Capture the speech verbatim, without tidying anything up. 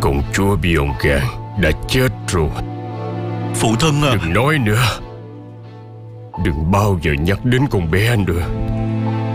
Công chúa Biongan đã chết rồi. Phụ thân à. Đừng nói nữa. Đừng bao giờ nhắc đến con bé nữa.